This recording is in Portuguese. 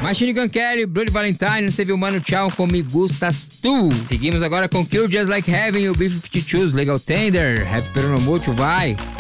Machine Gun Kelly, Bloody Valentine, você viu Mano Tchau com Me Gustas Tu. Seguimos agora com Kill Just Like Heaven e o B-52's Legal Tender. Have Peronomútil, vai.